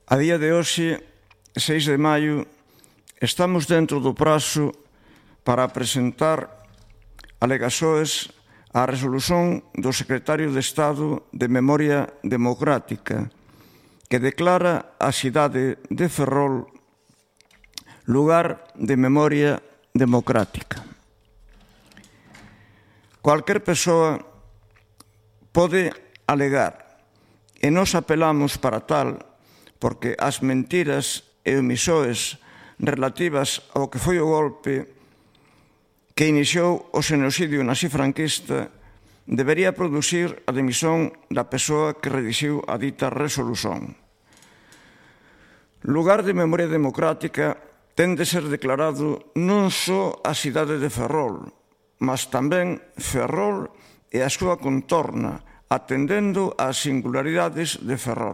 A día de hoxe, 6 de maio, estamos dentro do prazo para presentar alegasoes á resolución do secretario de Estado de Memoria Democrática, que declara a cidade de Ferrol lugar de memoria democrática. Cualquier persoa pode alegar, e nós apelamos para tal, porque as mentiras e omisoes relativas ao que foi o golpe que iniciou o xenocidio nazi-franquista debería producir a dimisión da persoa que redixiu a dita resolución. Lugar de memoria democrática ten de ser declarado non só a cidade de Ferrol, mas tamén Ferrol e a súa contorna, atendendo ás singularidades de Ferrol.